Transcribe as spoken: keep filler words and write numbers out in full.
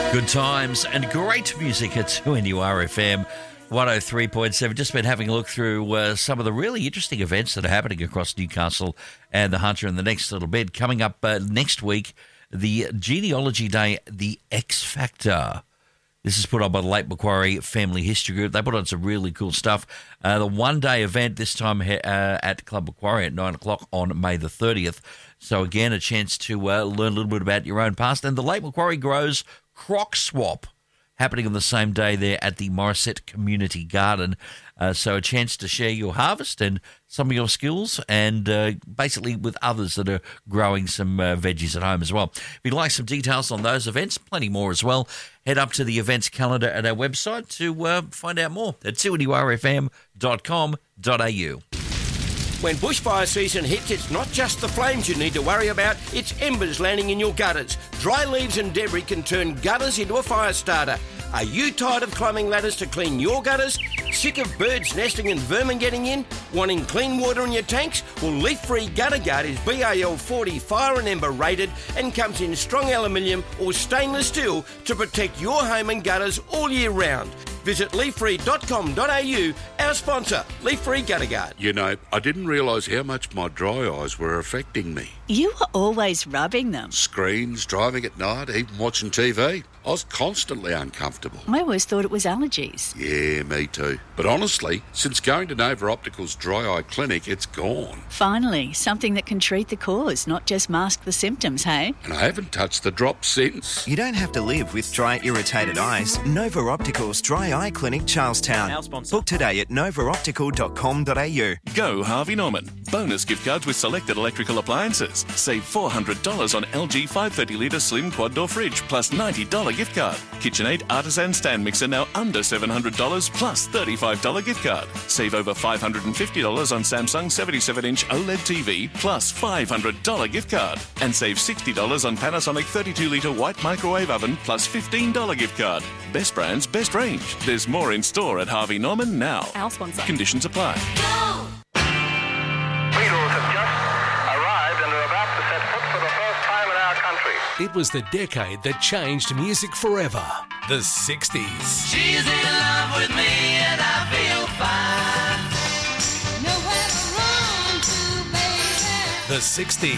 Good times and great music at two N U R F M one oh three point seven. Just been having a look through uh, some of the really interesting events that are happening across Newcastle and the Hunter in the next little bit. Coming up uh, next week, the Genealogy Day, the X Factor. This is put on by the Lake Macquarie Family History Group. They put on some really cool stuff. Uh, the one-day event this time uh, at Club Macquarie at nine o'clock on May the thirtieth. So again, a chance to uh, learn a little bit about your own past. And the Lake Macquarie Grows Croc Swap happening on the same day there at the Morisset Community Garden. Uh, so a chance to share your harvest and some of your skills and uh, basically with others that are growing some uh, veggies at home as well. If you'd like some details on those events, plenty more as well, head up to the events calendar at our website to uh, find out more at two N U R F M dot com dot a u. When bushfire season hits, it's not just the flames you need to worry about, it's embers landing in your gutters. Dry leaves and debris can turn gutters into a fire starter. Are you tired of climbing ladders to clean your gutters? Sick of birds nesting and vermin getting in? Wanting clean water in your tanks? Well, Leaf Free Gutter Guard is B A L forty fire and ember rated and comes in strong aluminium or stainless steel to protect your home and gutters all year round. Visit leaf free dot com dot a u, our sponsor, Leaf Free Gutter Guard. You know, I didn't realise how much my dry eyes were affecting me. You were always rubbing them. Screens, driving at night, even watching T V. I was constantly uncomfortable. I always thought it was allergies. Yeah, me too. But honestly, since going to Nova Optical's Dry Eye Clinic, it's gone. Finally, something that can treat the cause, not just mask the symptoms, hey? And I haven't touched the drops since. You don't have to live with dry, irritated eyes. Nova Optical's Dry Eye Clinic, Charlestown. Our sponsor. Book today at nova optical dot com dot a u. Go Harvey Norman. Bonus gift cards with selected electrical appliances. Save four hundred dollars on L G five hundred thirty litre slim quad door fridge plus ninety dollars gift card. KitchenAid Artisan stand mixer now under seven hundred dollars plus thirty-five dollars gift card. Save over five hundred fifty dollars on Samsung seventy-seven inch OLED T V plus five hundred dollars gift card. And save sixty dollars on Panasonic thirty-two litre white microwave oven plus fifteen dollars gift card. Best brands, best range. There's more in store at Harvey Norman now. Our sponsor. Conditions apply. Beatles have just arrived and are about to set foot for the first time in our country. It was the decade that changed music forever. The sixties. She's in love with me and I feel fine. The sixties.